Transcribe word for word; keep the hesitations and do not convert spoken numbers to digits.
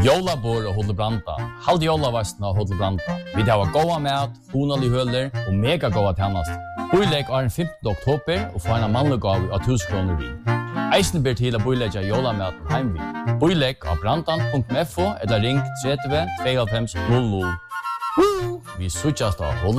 Jólabor og Hodelbranda. Halt jólavastna og Hodelbranda. Vi har goda mat, honalig høler og mega goda tjennast. Boilegg er den femtende oktober og får en mannlig gav av tusen kroner vi. Eisen ber til å boilegge jólamaten heim vi. Boilegg av brandan punktum f o eller ring tre tre to fem null null. Vi sutjas da